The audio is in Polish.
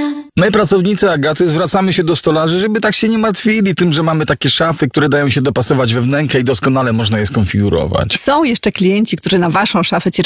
My, pracownicy Agaty, zwracamy się do stolarzy, żeby tak się nie martwili tym, że mamy takie szafy, które dają się dopasować we wnękę i doskonale można je skonfigurować. Są jeszcze klienci, którzy na waszą szafę cierpią